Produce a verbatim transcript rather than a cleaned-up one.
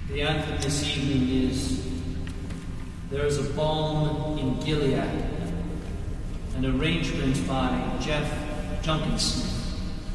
The anthem this evening is There is a Balm in Gilead, an arrangement by Jeff Junkinson.